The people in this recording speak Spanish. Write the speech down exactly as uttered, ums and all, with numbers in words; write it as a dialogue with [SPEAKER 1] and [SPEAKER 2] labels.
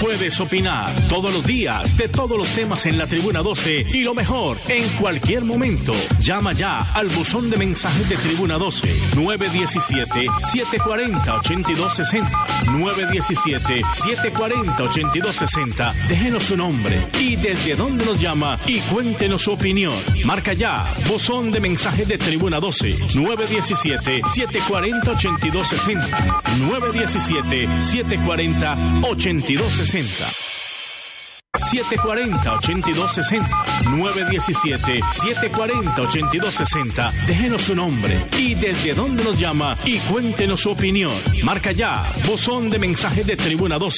[SPEAKER 1] puedes opinar todos los días de todos los temas en la Tribuna doce y lo mejor, en cualquier momento. Llama ya al buzón de mensajes de Tribuna doce, nueve uno siete, siete cuatro cero, ocho dos seis cero, nueve uno siete, siete cuatro cero, ocho dos seis cero. Déjenos su nombre y desde dónde nos llama y cuéntenos su opinión. Marca ya, buzón de mensajes de Tribuna doce, nueve uno siete, siete cuatro cero, ocho dos seis cero, nueve uno siete, siete cuatro cero, ocho dos seis cero. siete cuatro cero, ocho dos seis cero, nueve uno siete, siete cuatro cero, ocho dos seis cero. Déjenos su nombre y desde dónde nos llama y cuéntenos su opinión. Marca ya, buzón de mensajes de Tribuna doce.